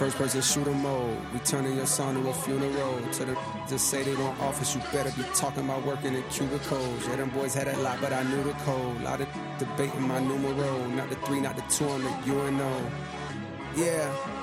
First person shooter mode. We turning your son to a funeral. To the just say they want office, you better be talking about working in cubicles. Yeah, them boys had a lot, but I knew the code. Lot of debating my numero. Not the 3, not the 2, I'm the UNO. Yeah.